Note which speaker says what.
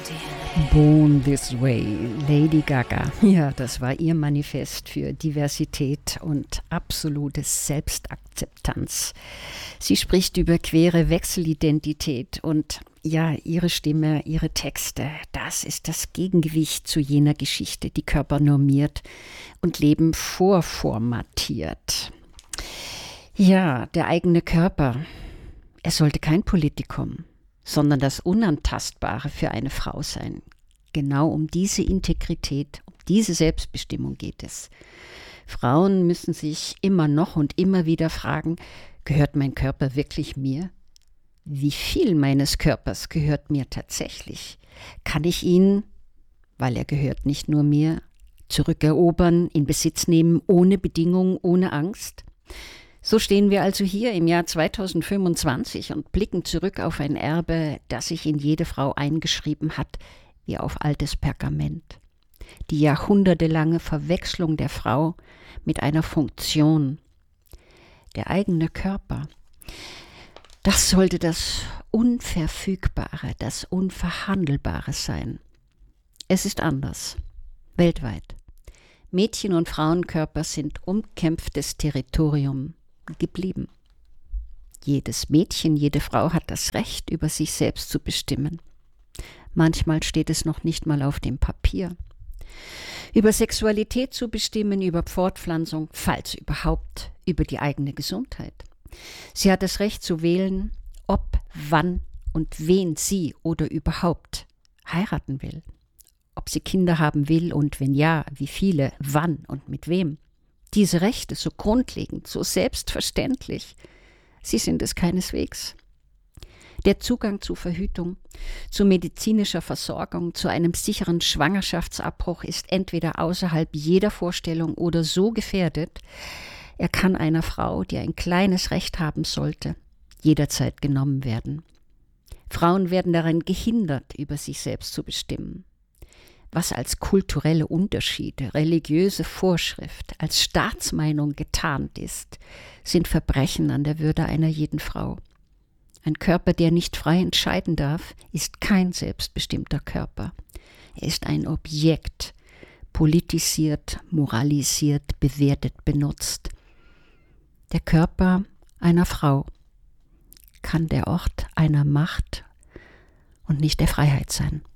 Speaker 1: Born This Way, Lady Gaga. Ja, das war ihr Manifest für Diversität und absolute Selbstakzeptanz. Sie spricht über queere Wechselidentität und ja, ihre Stimme, ihre Texte, das ist das Gegengewicht zu jener Geschichte, die Körper normiert und Leben vorformatiert. Ja, der eigene Körper, er sollte kein Politikum, sondern das Unantastbare für eine Frau sein. Genau um diese Integrität, um diese Selbstbestimmung geht es. Frauen müssen sich immer noch und immer wieder fragen, gehört mein Körper wirklich mir? Wie viel meines Körpers gehört mir tatsächlich? Kann ich ihn, weil er gehört nicht nur mir, zurückerobern, in Besitz nehmen, ohne Bedingung, ohne Angst? So stehen wir also hier im Jahr 2025 und blicken zurück auf ein Erbe, das sich in jede Frau eingeschrieben hat, wie auf altes Pergament. Die jahrhundertelange Verwechslung der Frau mit einer Funktion. Der eigene Körper, das sollte das Unverfügbare, das Unverhandelbare sein. Es ist anders, weltweit. Mädchen- und Frauenkörper sind umkämpftes Territorium geblieben. Jedes Mädchen, jede Frau hat das Recht, über sich selbst zu bestimmen. Manchmal steht es noch nicht mal auf dem Papier. Über Sexualität zu bestimmen, über Fortpflanzung, falls überhaupt, über die eigene Gesundheit. Sie hat das Recht zu wählen, ob, wann und wen sie oder überhaupt heiraten will. Ob sie Kinder haben will und wenn ja, wie viele, wann und mit wem. Diese Rechte, so grundlegend, so selbstverständlich, sie sind es keineswegs. Der Zugang zu Verhütung, zu medizinischer Versorgung, zu einem sicheren Schwangerschaftsabbruch ist entweder außerhalb jeder Vorstellung oder so gefährdet, er kann einer Frau, die ein kleines Recht haben sollte, jederzeit genommen werden. Frauen werden daran gehindert, über sich selbst zu bestimmen. Was als kulturelle Unterschiede, religiöse Vorschrift, als Staatsmeinung getarnt ist, sind Verbrechen an der Würde einer jeden Frau. Ein Körper, der nicht frei entscheiden darf, ist kein selbstbestimmter Körper. Er ist ein Objekt, politisiert, moralisiert, bewertet, benutzt. Der Körper einer Frau kann der Ort einer Macht und nicht der Freiheit sein.